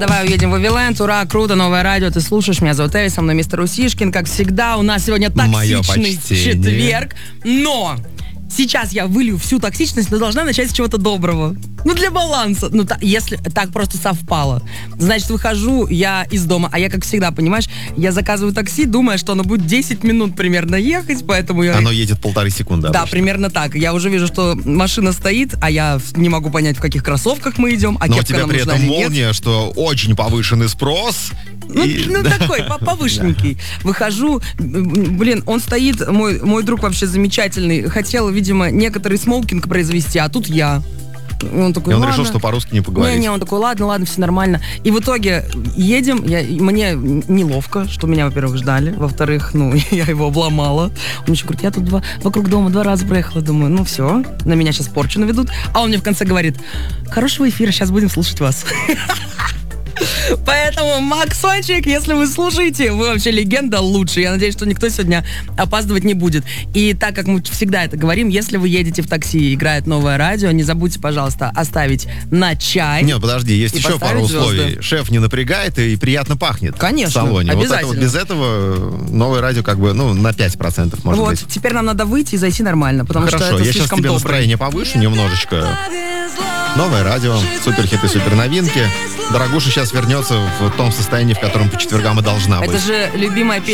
Давай уедем в Эвиленд. Ура, круто, новое радио. Ты слушаешь, меня зовут Эви, со мной мистер Усишкин. Как всегда, у нас сегодня токсичный четверг. Но сейчас я вылью всю токсичность, но должна начать с чего-то доброго. Ну, для баланса. Ну, если так просто совпало. Значит, выхожу я из дома, а я, как всегда, понимаешь, я заказываю такси, думая, что оно будет 10 минут примерно ехать, поэтому я... Оно едет 1,5 секунды. Да, обычно. примерно так. Я уже вижу, что машина стоит, а я не могу понять, в каких кроссовках мы идем, а но у кепка тебя нам при нужна этом или нет. молния, что очень повышенный спрос. Ну, такой, повышенький. Выхожу, блин, он стоит, мой друг вообще замечательный. Хотел, видимо, некоторый смоукинг произвести, а тут я. Он такой, И он ладно. решил, что по-русски не поговорить. Не, он такой, ладно, все нормально. И в итоге едем, мне неловко, что меня, во-первых, ждали, во-вторых, я его обломала. Он еще говорит, я тут вокруг дома 2 раза проехала, думаю, ну все, на меня сейчас порчу наведут. А он мне в конце говорит, хорошего эфира, сейчас будем слушать вас. Поэтому, Максончик, если вы слушаете, вы вообще легенда лучшая. Я надеюсь, что никто сегодня опаздывать не будет. И так как мы всегда это говорим, если вы едете в такси и играет новое радио, не забудьте, пожалуйста, оставить на чай. Нет, подожди, есть еще пару условий. Звезды. Шеф не напрягает и приятно пахнет. Конечно, в салоне. обязательно. Вот без этого новое радио на 5% может быть. Теперь нам надо выйти и зайти нормально, потому Хорошо, что это я сейчас слишком тебе добрый. настроение повышу немножечко. Новое радио, суперхиты, суперновинки. Дорогуша сейчас вернется в том состоянии, в котором по четвергам и должна быть. Это же любимая песня